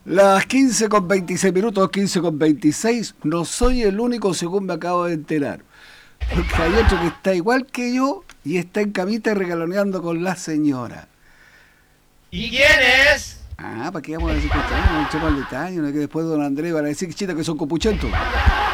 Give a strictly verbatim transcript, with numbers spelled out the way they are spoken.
Las quince con veintiséis minutos, quince con veintiséis. No soy el único, según me acabo de enterar. Porque hay otro que está igual que yo y está en camita regaloneando con la señora. ¿Y quién es? Ah, ¿para qué vamos a decir que está? No echemos el detalle, no, que después don Andrés van a decir, chita, que son copuchentos.